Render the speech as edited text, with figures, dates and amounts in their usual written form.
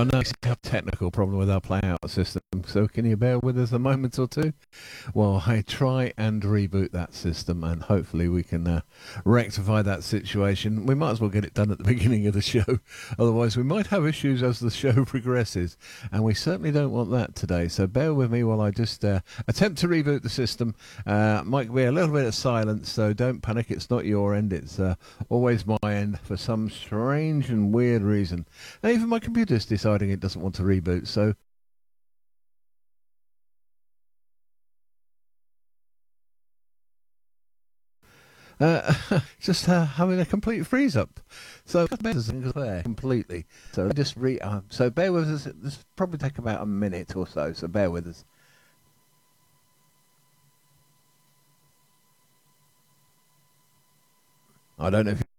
Oh no, we have a technical problem with our playout system, so can you bear with us a moment or two? Well, I try and reboot that system, and hopefully we can rectify that situation. We might as well get it done at the beginning of the show, otherwise we might have issues as the show progresses, and we certainly don't want that today. So bear with me while I just attempt to reboot the system. Might be a little bit of silence, so don't panic. It's not your end; it's always my end for some strange and weird reason. Now, even my computer's deciding it doesn't want to reboot, so uh, just having a complete freeze up. So there completely. So just so bear with us. This will probably take about a minute or so. So bear with us. I don't know if